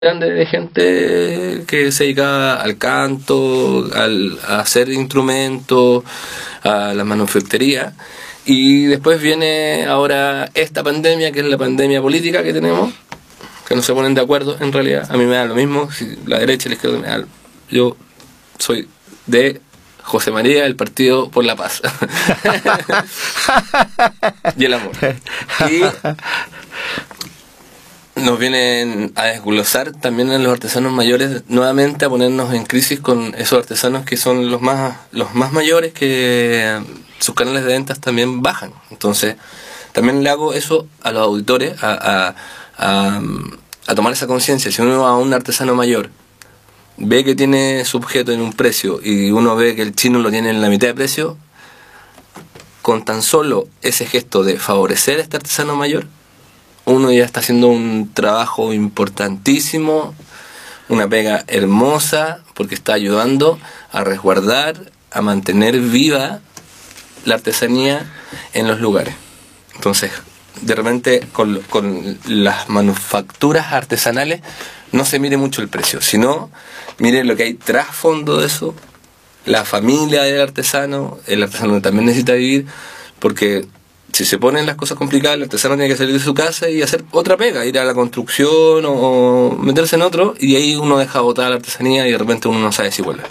grande de gente que se dedicaba al canto, a hacer instrumentos, a la manufacturía. Y después viene ahora esta pandemia, que es la pandemia política que tenemos, que no se ponen de acuerdo en realidad. A mí me da lo mismo, si la derecha y la izquierda me da. Yo soy de José María, el Partido por la Paz. Y el amor. Y nos vienen a desglosar también a los artesanos mayores, nuevamente a ponernos en crisis con esos artesanos que son los más mayores, que sus canales de ventas también bajan. Entonces también le hago eso a los auditores, a tomar esa conciencia. Si uno a un artesano mayor ve que tiene su objeto en un precio y uno ve que el chino lo tiene en la mitad de precio, con tan solo ese gesto de favorecer a este artesano mayor, uno ya está haciendo un trabajo importantísimo, una pega hermosa, porque está ayudando a resguardar, a mantener viva la artesanía en los lugares. Entonces, de repente con las manufacturas artesanales no se mire mucho el precio, sino mire lo que hay trasfondo de eso, la familia del artesano. El artesano también necesita vivir, porque si se ponen las cosas complicadas, el artesano tiene que salir de su casa y hacer otra pega, ir a la construcción o meterse en otro, y ahí uno deja botar la artesanía y de repente uno no sabe si vuelve.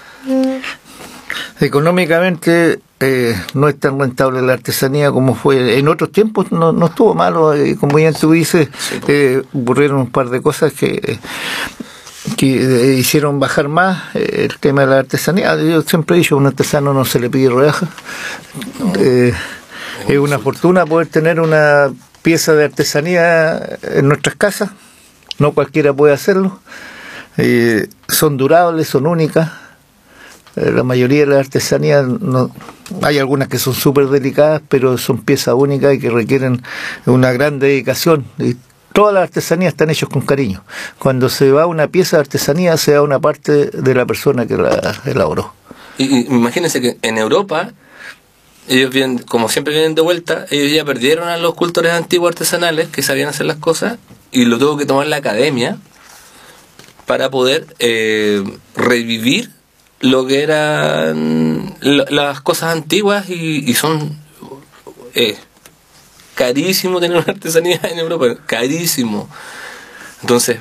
Económicamente no es tan rentable la artesanía como fue en otros tiempos. No estuvo malo, como bien tú dices, sí, ocurrieron un par de cosas que hicieron bajar más el tema de la artesanía. Yo siempre he dicho, a un artesano no se le pide rebaja. No. Es una fortuna poder tener una pieza de artesanía en nuestras casas. No cualquiera puede hacerlo. Son durables, son únicas. La mayoría de las artesanías, hay algunas que son súper delicadas, pero son piezas únicas y que requieren una gran dedicación. Y todas las artesanías están hechas con cariño. Cuando se va una pieza de artesanía, se va una parte de la persona que la elaboró. Y imagínense que en Europa, ellos vienen, como siempre vienen de vuelta, ellos ya perdieron a los cultores antiguos artesanales que sabían hacer las cosas, y lo tuvo que tomar la academia para poder revivir lo que eran las cosas antiguas, y son carísimo tener una artesanía en Europa, carísimo. Entonces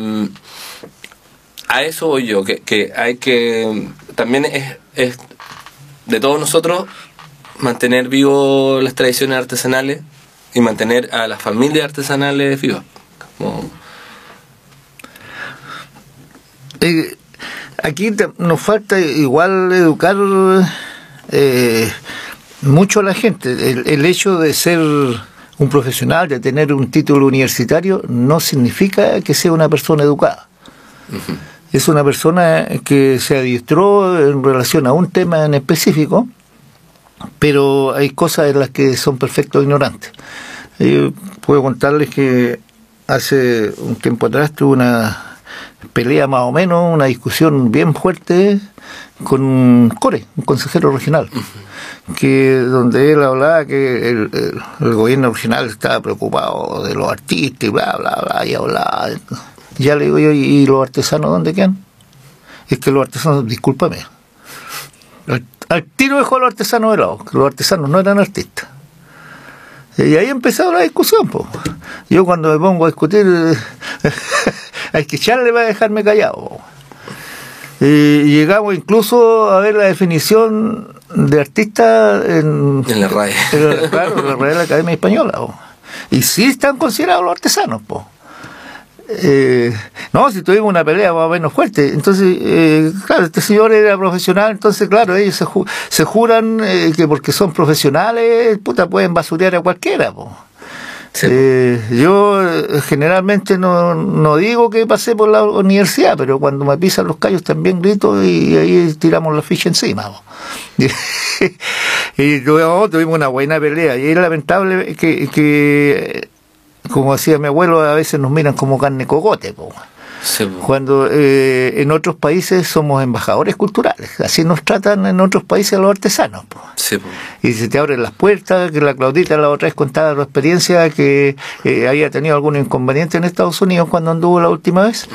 a eso voy yo, que hay que también es de todos nosotros mantener vivo las tradiciones artesanales y mantener a las familias artesanales vivas. Aquí nos falta igual educar mucho a la gente. El hecho de ser un profesional, de tener un título universitario, no significa que sea una persona educada. Uh-huh. Es una persona que se adiestró en relación a un tema en específico, pero hay cosas en las que son perfectos ignorantes. Yo puedo contarles que hace un tiempo atrás tuve una pelea, más o menos, una discusión bien fuerte con un consejero regional, que donde él hablaba que el gobierno regional estaba preocupado de los artistas y bla, bla, bla, y hablaba. Ya le digo yo, ¿y los artesanos dónde quedan? Es que los artesanos, discúlpame, al tiro dejó a los artesanos de lado, que los artesanos no eran artistas. Y ahí empezó la discusión, po. Yo cuando me pongo a discutir hay que echarle para dejarme callado. Y llegamos incluso a ver la definición de artista en la RAE. Claro, en la RAE de la Academia Española, po. Y sí están considerados los artesanos, po. No, si tuvimos una pelea más o menos fuerte. Entonces, claro, este señor era profesional, entonces, claro, ellos se juran que porque son profesionales, puta, pueden basurear a cualquiera, po. Sí. Yo generalmente no digo que pasé por la universidad, pero cuando me pisan los callos también grito y ahí tiramos la ficha encima. Y luego tuvimos una buena pelea, y es lamentable que como decía mi abuelo, a veces nos miran como carne cogote, po. Sí, po. Cuando en otros países somos embajadores culturales, así nos tratan en otros países a los artesanos, po. Sí, po. Y se te abren las puertas, que la Claudita la otra vez contaba su experiencia que había tenido algún inconveniente en Estados Unidos cuando anduvo la última vez.